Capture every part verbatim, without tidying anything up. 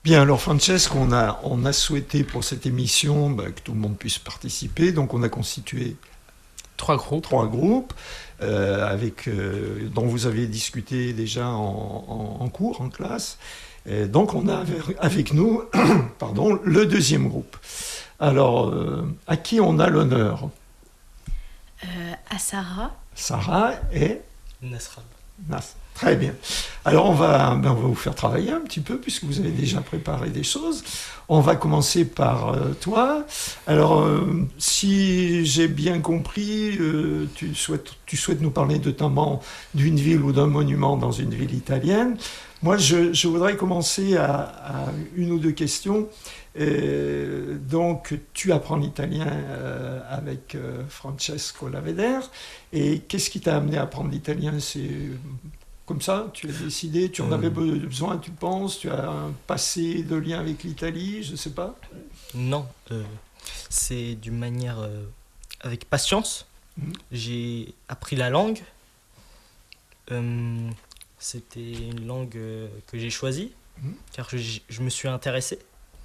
Bien, alors Francesco, on a, on a souhaité pour cette émission bah, que tout le monde puisse participer, donc on a constitué trois groupes, trois groupes euh, avec, euh, dont vous avez discuté déjà en, en, en cours, en classe. Et donc on a avec, avec nous pardon, le deuxième groupe. Alors, euh, à qui on a l'honneur? euh, À Sarah. Sarah et Nasrab. Nas. Très bien. Alors on va, ben on va vous faire travailler un petit peu puisque vous avez déjà préparé des choses. On va commencer par euh, toi. Alors euh, si j'ai bien compris, euh, tu, souhaites, tu souhaites nous parler notamment d'une ville ou d'un monument dans une ville italienne. Moi je, je voudrais commencer à, à une ou deux questions. Et donc tu apprends l'italien euh, avec euh, Francesco Laveder. Et qu'est-ce qui t'a amené à apprendre l'italien? C'est comme ça, tu as décidé, tu en avais besoin, tu penses, tu as un passé de lien avec l'Italie, je ne sais pas. Non, euh, c'est d'une manière euh, avec patience. Mmh. J'ai appris la langue. Euh, c'était une langue euh, que j'ai choisie, mmh. car je, je me suis intéressé.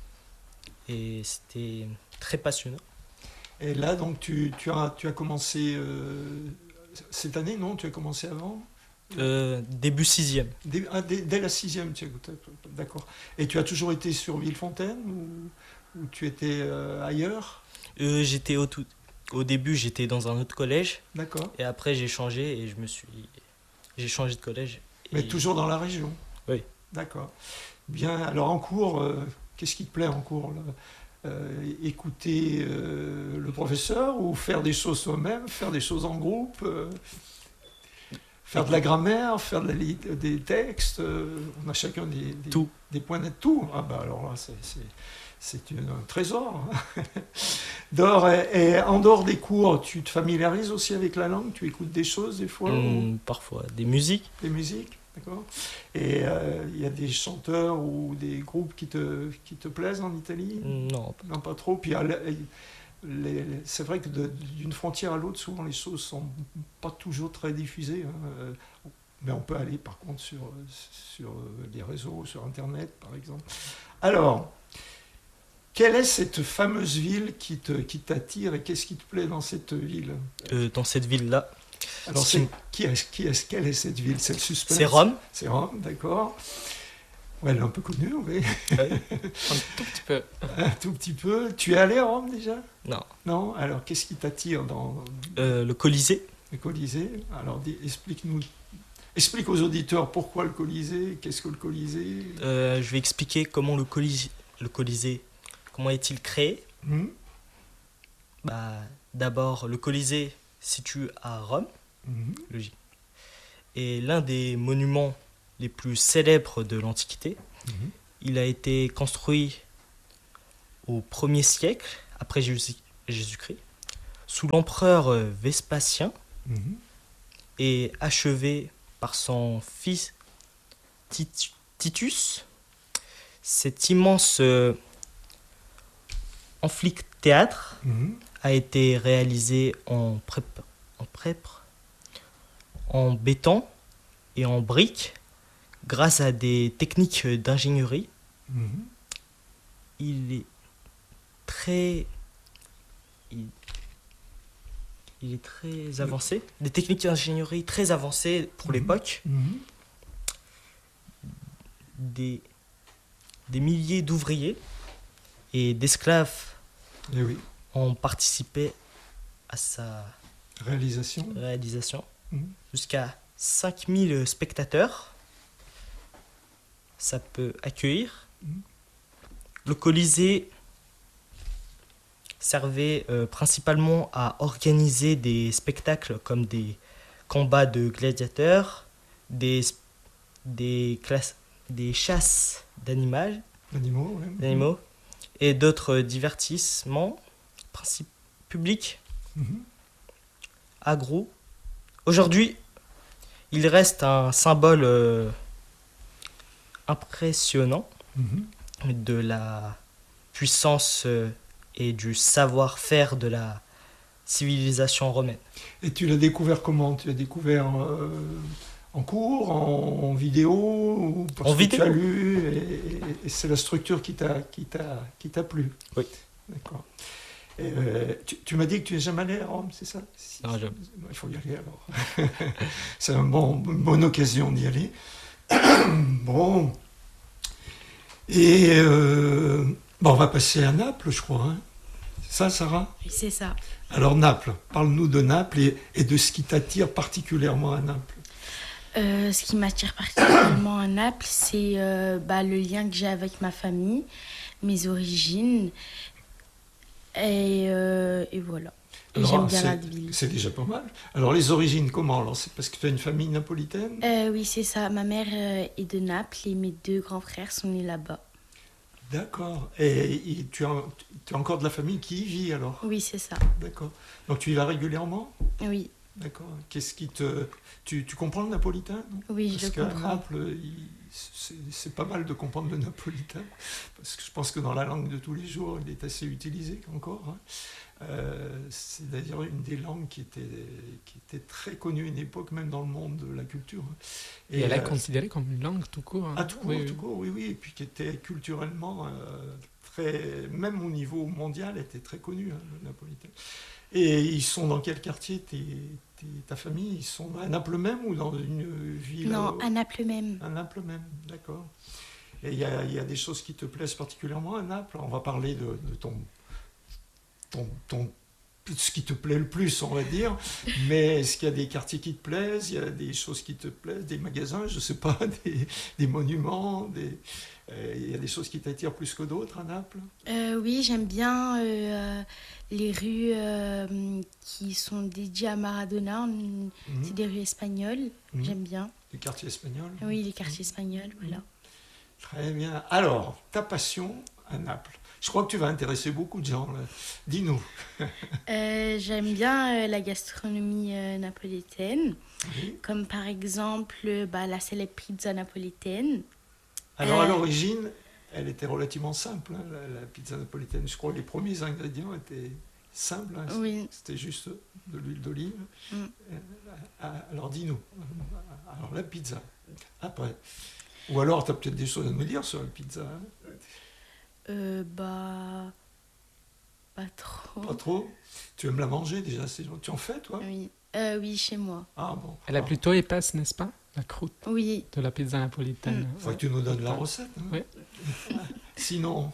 Et c'était très passionnant. Et là, donc, tu, tu, as, tu as commencé euh, cette année, non? Tu as commencé avant? Euh, début sixième. Dès, ah, dès, dès la sixième, d'accord. Et tu as toujours été sur Villefontaine ou, ou tu étais euh, ailleurs? euh, J'étais au, tout, au début, j'étais dans un autre collège. D'accord. Et après, j'ai changé et je me suis, j'ai changé de collège. Mais et... toujours dans la région? Oui. D'accord. Bien. Alors en cours, euh, qu'est-ce qui te plaît en cours là? Euh, écouter euh, le professeur ou faire des choses soi-même, faire des choses en groupe? euh... Faire de la grammaire, faire de la, des textes, euh, on a chacun des, des, tout. des points de tout. Ah bah alors là, c'est, c'est, c'est un trésor. Dehors, et, et en dehors des cours, tu te familiarises aussi avec la langue? Tu écoutes des choses des fois? mmh, ou... Parfois, des musiques. Des musiques, d'accord. Et il euh, y a des chanteurs ou des groupes qui te, qui te plaisent en Italie? Non. Non, pas trop. Puis, Les, les, c'est vrai que de, d'une frontière à l'autre, souvent les choses sont pas toujours très diffusées. Hein. Mais on peut aller par contre sur, sur les réseaux, sur Internet par exemple. Alors, quelle est cette fameuse ville qui, te, qui t'attire et qu'est-ce qui te plaît dans cette ville? euh, Dans cette ville-là. Alors, c'est, qui est, qui est, quelle est cette ville? C'est le suspense? C'est Rome. C'est Rome, d'accord. Ouais, elle est un peu connue, oui. Ouais, un tout petit peu. Un tout petit peu. Tu es allé à Rome déjà? Non. Non. Alors, qu'est-ce qui t'attire dans euh, le Colisée? Le Colisée. Alors, dis, explique-nous, explique aux auditeurs pourquoi le Colisée, qu'est-ce que le Colisée? euh, Je vais expliquer comment le Colisée, le Colisée, comment est-il créé. Mmh. Bah, d'abord, le Colisée situé à Rome, mmh. logique, est l'un des monuments les plus célèbres de l'Antiquité. Mmh. Il a été construit au premier siècle, après Jésus-Christ, sous l'empereur Vespasien, mmh. et achevé par son fils Titus. Cet immense euh, amphithéâtre mmh. a été réalisé en prép, en prép, en béton et en briques, grâce à des techniques d'ingénierie. Mmh. Il est très, il, il est très avancé, des techniques d'ingénierie très avancées pour mmh. l'époque. Mmh. Des, des milliers d'ouvriers et d'esclaves et oui. ont participé à sa réalisation, réalisation. Mmh. Jusqu'à cinq mille spectateurs. Ça peut accueillir. Mmh. Le Colisée servait euh, principalement à organiser des spectacles comme des combats de gladiateurs, des, des, classes, des chasses d'animaux, d'animaux, ouais. d'animaux et d'autres divertissements publics, mmh. agro. Aujourd'hui, il reste un symbole euh, impressionnant mmh. de la puissance euh, et du savoir-faire de la civilisation romaine. Et tu l'as découvert comment? Tu l'as découvert euh, En cours, en, en vidéo, ou parce En que vidéo. tu as lu et, et- et c'est la structure qui t'a, qui t'a, qui t'a plu. Oui. D'accord. Et, euh, tu, tu m'as dit que tu n'es jamais allé à Rome, c'est ça? Si- Non, je- Il faut y aller alors. C'est un bon- une bonne occasion d'y aller. Bon. Et euh, bon, on va passer à Naples, je crois. Hein. C'est ça, Sarah? Oui, c'est ça. Alors Naples, parle-nous de Naples et, et de ce qui t'attire particulièrement à Naples. Euh, ce qui m'attire particulièrement à Naples, c'est euh, bah, le lien que j'ai avec ma famille, mes origines. Et, euh, et voilà. Et Alors, j'aime bien c'est- la ville. C'est déjà pas mal. Alors les origines, comment? Alors c'est parce que tu as une famille napolitaine? Euh, oui, c'est ça. Ma mère euh, est de Naples et mes deux grands frères sont nés là-bas. D'accord. Et, et tu, as, tu as encore de la famille qui y vit alors? Oui, c'est ça. D'accord. Donc tu y vas régulièrement? Oui, D'accord. Qu'est-ce qui te... Tu, tu comprends le napolitain, non? oui, Parce je qu'à comprends. Naples, il- c'est c'est pas mal de comprendre le napolitain, parce que je pense que dans la langue de tous les jours, il est assez utilisé encore. hein. Euh, c'est d'ailleurs une des langues qui était, qui était très connue à une époque, même dans le monde de la culture. hein. Et elle est euh, considérée comme une langue tout court. hein. Ah, tout court, Oui, tout oui. court, oui, oui, et puis qui était culturellement euh, très, même au niveau mondial, était très connu, hein, le napolitain. Et ils sont dans quel quartier, tes, tes- ta famille? Ils sont à Naples même ou dans une ville? Non, euh, à Naples même. À Naples même, d'accord. Et il y a, il y a des choses qui te plaisent particulièrement à Naples. On va parler de, de ton, ton, ton- ce qui te plaît le plus, on va dire. Mais est-ce qu'il y a des quartiers qui te plaisent? Il y a des choses qui te plaisent, des magasins, je ne sais pas, des, des monuments, des, euh, il y a des choses qui t'attirent plus que d'autres à Naples? Euh, oui, j'aime bien euh, les rues euh, qui sont dédiées à Maradona. Mhm. C'est des rues espagnoles. Mhm. J'aime bien. Du quartier espagnol? Oui, les quartiers espagnols, voilà. Très bien. Alors, ta passion à Naples. Je crois que tu vas intéresser beaucoup de gens. là. Dis-nous. Euh, j'aime bien euh, la gastronomie euh, napolitaine, Oui. comme par exemple euh, bah, la célèbre pizza napolitaine. Alors, à Euh. l'origine, elle était relativement simple, hein, la, la pizza napolitaine. Je crois que les premiers ingrédients étaient simples. hein. Oui. C'était juste de l'huile d'olive. Mm. Euh, ah, Alors, dis-nous. Alors, la pizza. Après. Ou alors, tu as peut-être des choses à nous dire sur la pizza. hein. Euh, bah. Pas trop. Pas trop. Tu aimes la manger déjà? c'est- Tu en fais, toi? Oui. Euh, oui, chez moi. Ah bon. Elle est Ah, plutôt épaisse, n'est-ce pas? La croûte Oui. de la pizza napolitaine. Mm. Faudrait que tu nous donnes la recette. hein. Oui. Sinon,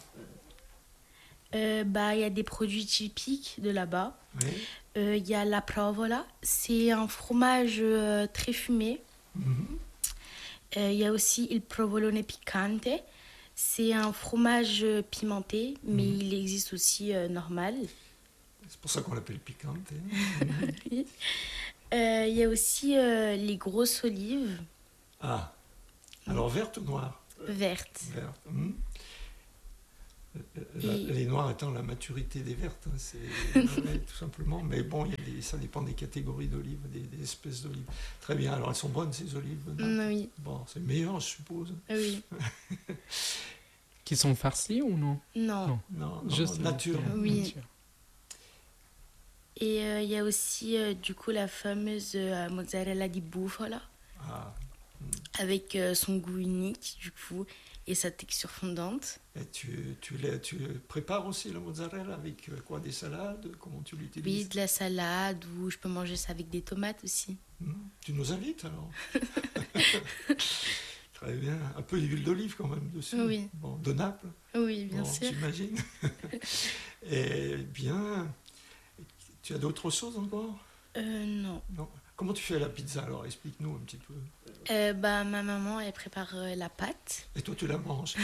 Euh, bah, il y a des produits typiques de là-bas. oui. Euh, Il y a la provola. C'est un fromage euh, très fumé. Mhm. Euh, Il y a aussi il provolone piccante. C'est un fromage euh, pimenté, mais Mhm. il existe aussi euh, normal. C'est pour ça qu'on l'appelle piquante. hein. Oui. Euh, Il y a aussi euh, les grosses olives Ah. Alors, verte ou noire? vertes. Verte. Hmm. La- Et- Les noirs étant la maturité des vertes, hein, c'est ouais, tout simplement. Mais bon, il y a des, ça dépend des catégories d'olives, des, des espèces d'olives. Très bien. Alors, elles sont bonnes ces olives? non Mm, oui, Bon, c'est meilleur, je suppose. oui. Qui sont farcis ou non? Non. Non. Non, non, Juste nature. Oui. nature. Et euh, il y a aussi euh, du coup la fameuse euh, mozzarella di bufala Ah. avec euh, son goût unique du coup et sa texture fondante. Et tu, tu, l'as- tu prépares aussi la mozzarella avec euh, quoi? Des salades? Comment tu Oui, l'utilises? de la salade ou je peux manger ça avec des tomates aussi. Hmm. Tu nous invites alors? Très bien. Un peu d'huile d'olive quand même dessus. Oui. Bon, de Naples? Oui, bien Bon, sûr. j'imagine. Eh bien, tu as d'autres choses encore? Euh, non. Non. Comment tu fais la pizza alors? Explique-nous un petit peu. Euh, bah, ma maman, elle prépare euh, la pâte. Et toi, tu la manges?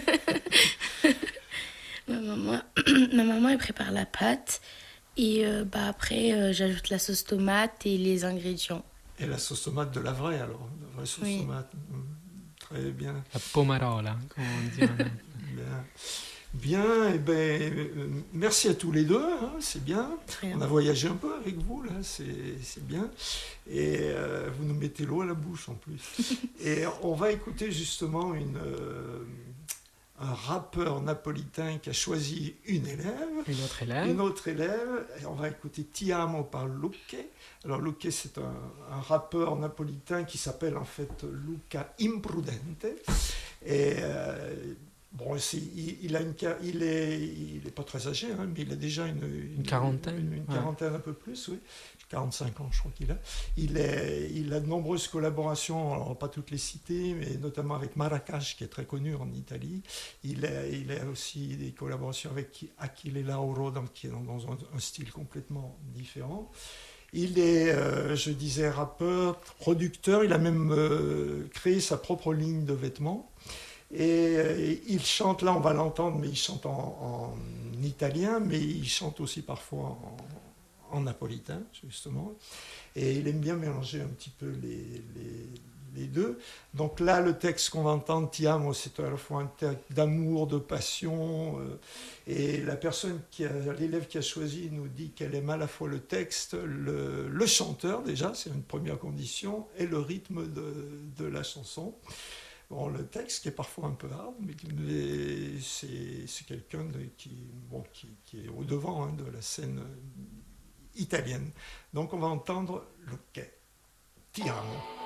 Ma maman, ma maman, elle prépare la pâte. Et euh, bah, après, euh, j'ajoute la sauce tomate et les ingrédients. Et la sauce tomate de la vraie alors? La vraie sauce Oui. tomate. Hmm. Très bien. La pomarola, comme on dit en Naples. Bien. Bien, eh ben, euh, merci à tous les deux, hein, c'est bien. Rien. On a voyagé un peu avec vous, là, c'est c'est bien. Et euh, vous nous mettez l'eau à la bouche en plus. Et on va écouter justement une, euh, un rappeur napolitain qui a choisi une élève. Une autre élève. Une autre élève. Et on va écouter Ti amo par Luque. Alors Luque, c'est un, un rappeur napolitain qui s'appelle en fait Luca Imprudente. Et euh, bon, c'est, il, il, a une, il est, il est pas très âgé, hein, mais il a déjà une, une, une quarantaine. Une, une ouais. quarantaine un peu plus, oui. quarante-cinq ans, je crois qu'il a. Il, est, il a de nombreuses collaborations, alors pas toutes les citer, mais notamment avec Marracash, qui est très connu en Italie. Il a, il a aussi des collaborations avec Achille Lauro, donc, qui est dans, dans un, un style complètement différent. Il est, euh, je disais, rappeur, producteur. Il a même euh, créé sa propre ligne de vêtements. Et euh, il chante, là on va l'entendre, mais il chante en, en italien, mais il chante aussi parfois en, en napolitain, justement. Et il aime bien mélanger un petit peu les, les, les deux. Donc là, le texte qu'on va entendre, Ti amo, c'est à la fois un texte d'amour, de passion. Euh, et la personne, qui a, l'élève qui a choisi, nous dit qu'elle aime à la fois le texte, le, le chanteur, déjà, c'est une première condition, et le rythme de, de la chanson. Bon, le texte qui est parfois un peu hard, mais, mais c'est, c'est quelqu'un de, qui, bon, qui, qui est au devant hein, de la scène italienne. Donc on va entendre Luque. Ti amo.